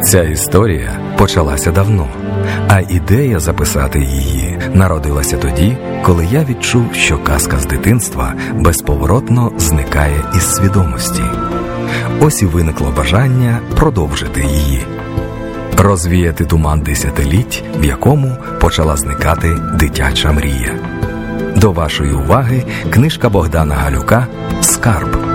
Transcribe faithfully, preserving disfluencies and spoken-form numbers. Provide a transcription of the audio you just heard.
Ця історія почалася давно, а ідея записати її народилася тоді, коли я відчув, що казка з дитинства безповоротно зникає із свідомості. Ось і виникло бажання продовжити її. Розвіяти туман десятиліть, в якому почала зникати дитяча мрія. До вашої уваги книжка Богдана Галюка «Скарб».